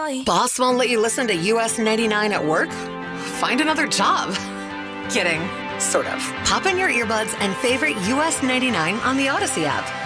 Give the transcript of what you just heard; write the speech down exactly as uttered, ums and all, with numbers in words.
Boss won't let you listen to U S ninety-nine at work? Find another job. Kidding. Sort of. Pop in your earbuds and favorite U S ninety-nine on the Odyssey app.